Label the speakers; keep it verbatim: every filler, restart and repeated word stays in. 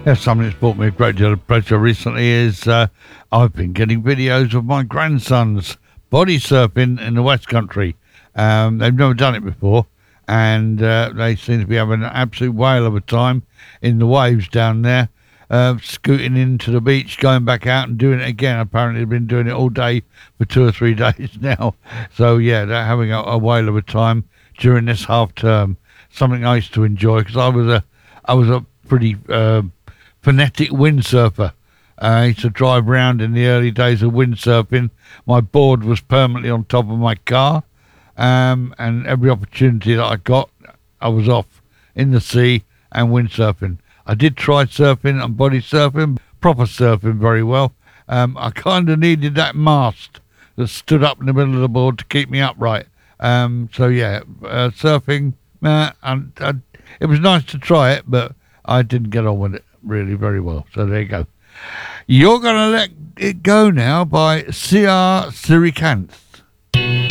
Speaker 1: Yeah, something that's brought me a great deal of pleasure recently is uh, I've been getting videos of my grandsons body surfing in the West Country. Um, they've never done it before, and uh, they seem to be having an absolute whale of a time in the waves down there, uh, scooting into the beach, going back out and doing it again. Apparently, they've been doing it all day for two or three days now. So, yeah, they're having a, a whale of a time during this half term. Something I used to enjoy because I was a, I was a pretty uh, phonetic windsurfer. Uh, I used to drive around in the early days of windsurfing. My board was permanently on top of my car, um, and every opportunity that I got, I was off in the sea and windsurfing. I did try surfing and body surfing, proper surfing very well. Um, I kind of needed that mast that stood up in the middle of the board to keep me upright. Um, so yeah, uh, surfing, uh, and, and it was nice to try it, but I didn't get on with it really very well. So there you go. You're going to Let It Go Now by C R Sirikant.